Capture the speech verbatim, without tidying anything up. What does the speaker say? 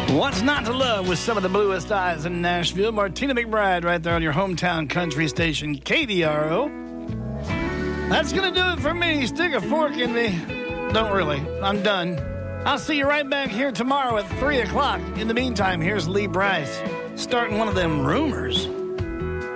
What's not to love with some of the bluest eyes in Nashville? Martina McBride right there on your hometown country station, K D R O. That's going to do it for me. Stick a fork in me. Don't really. I'm done. I'll see you right back here tomorrow at three o'clock. In the meantime, here's Lee Brice starting one of them rumors.